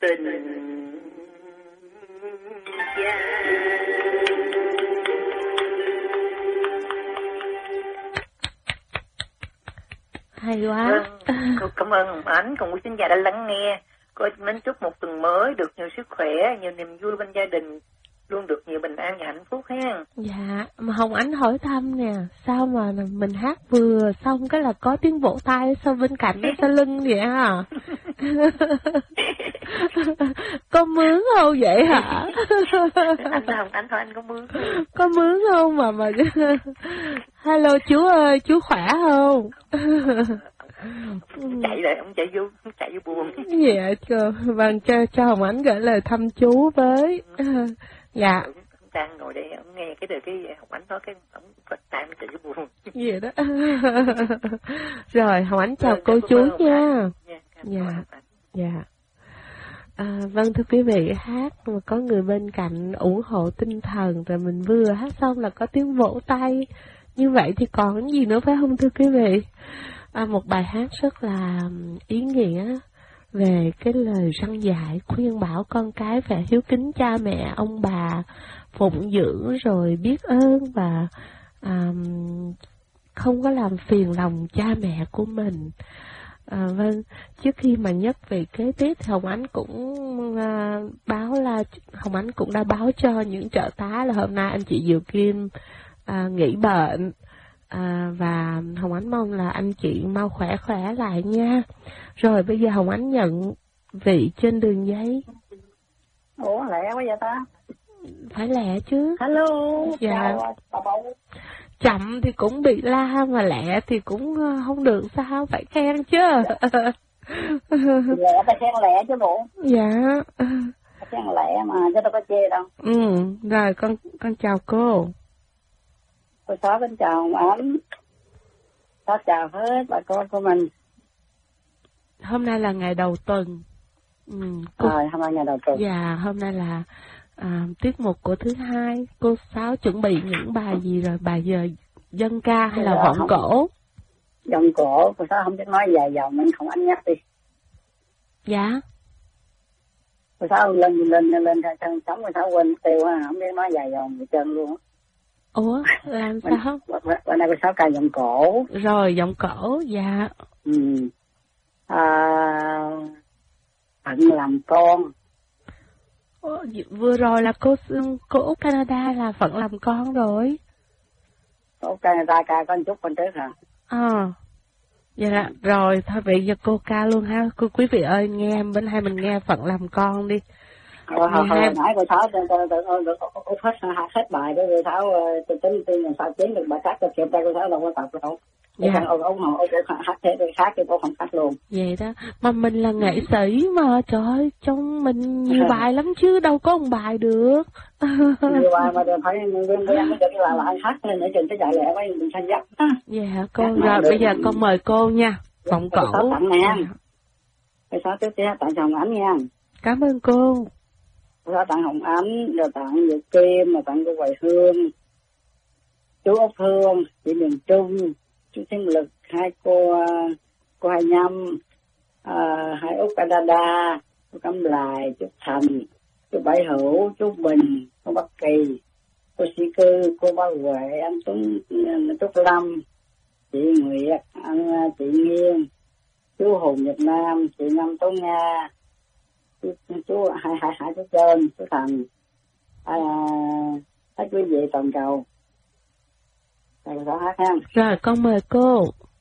tình gia. Hay quá. Cô cảm ơn Hồng Ánh cùng quý khán giả đã lắng nghe. Cô mến chúc một tuần mới được nhiều sức khỏe, nhiều niềm vui bên gia đình, luôn được nhiều bình an và hạnh phúc ha. Dạ, mà Hồng Ánh hỏi thăm nè, sao mà mình hát vừa xong cái là có tiếng vỗ tay sau bên cạnh nó sau lưng vậy hả? Có mướn không vậy hả? Anh Hồng Ánh thôi, anh có mướn không? Có mướn không mà hello chú ơi, chú khỏe không? Chạy lại, ông chạy vô buồn. Dạ, vâng, cho Hồng Ánh gửi lời thăm chú với. Dạ. Đang ngồi đây, ông nghe cái Hồng Ánh nói cái ông có tay mới chạy vô buồn. Gì đó. Rồi, Hồng Ánh chào cô chú nha. Dạ. Dạ. Vâng thưa quý vị, hát mà có người bên cạnh ủng hộ tinh thần rồi mình vừa hát xong là có tiếng vỗ tay. Như vậy thì còn cái gì nữa phải không thưa quý vị? Một bài hát rất là ý nghĩa về cái lời răn dạy khuyên bảo con cái phải hiếu kính cha mẹ, ông bà, phụng dưỡng rồi biết ơn và không có làm phiền lòng cha mẹ của mình. Vâng, trước khi mà nhắc về kế tiếp thì Hồng Ánh cũng Hồng Ánh cũng đã báo cho những trợ tá là hôm nay anh chị Diệu Kim nghỉ bệnh. Và Hồng Ánh mong là anh chị mau khỏe lại nha. Rồi bây giờ Hồng Ánh nhận vị trên đường giấy. Ủa lẹ quá vậy ta? Phải lẹ chứ. Hello. Dạ. Chào. Chậm thì cũng bị la mà lẹ thì cũng không được sao, phải khen chứ. Lẹ ta khen lẹ chứ bộ. Dạ. Ta khen lẹ mà chứ đâu có chê đâu. Rồi con chào cô. Cô Sáu kính chào ông Ánh. Sáu chào hết bà con của mình. Hôm nay là ngày đầu tuần. Hôm nay ngày đầu tuần. Dạ, hôm nay là tiết mục của thứ hai. Cô Sáu chuẩn bị những bài gì rồi? Bài giờ dân ca hay là vọng cổ? Vọng cổ, cô Sáu không biết nói dài dòng nên không anh nhắc đi. Dạ. Cô Sáu lên sống cô Sáu quên tiêu ha, không biết nói dài dòng gì trơn luôn. Ủa, làm sao? Bữa nay cô Sáu ca vọng cổ. Rồi, vọng cổ, dạ. Phận làm con. Vừa rồi là cô Út Canada là Phận làm con rồi. Út Canada ca có một chút bên trước hả? Dạ là, rồi, thôi bây giờ cô ca luôn ha. Quý vị ơi, nghe bên hai mình nghe Phận làm con đi. Hồi nãy cô Sáu hết bài đó, cô Sáu tính làm sao kiếm được bài khác cho kịp ra, cô Sáu đâu có tập đâu. Dạ. Ông hát thế rồi khác chứ cô không hát luôn. Vậy đó, mà mình là nghệ sĩ mà, trời ơi, trong mình nhiều bài lắm chứ đâu có một bài được. Nhiều bài mà được phải nguyên mới được là anh hát lên để trình cái dạy lẹ với mình thanh dắt. Dạ con, rồi bây giờ con mời cô nha, vọng cổ. Cô Sáu tặng nè. Cô Sáu tiếp theo tặng Hồng Ánh nha. Cảm ơn cô. Cô Sáu tặng Hồng Ánh, rồi tặng Diệu Kim, rồi tặng cô Hoài Hương, chú Úc Hương, chị miền Trung, chú Thiên Lực, hai cô Hai Nhâm, hai Úc Canada, chú Cẩm Lài, chú Thành, chú Bảy Hữu, chú Bình, cô Bắc Kỳ, cô Sĩ Cư, cô Ba Huệ, anh Tuấn, Trúc Lâm, chị Nguyệt, chị Nghiên, chú Hùng Việt Nam, chị Năm Tố Nga, chú hai chú Trơn, chú Thành, các quý vị toàn cầu. Rồi, con mời cô.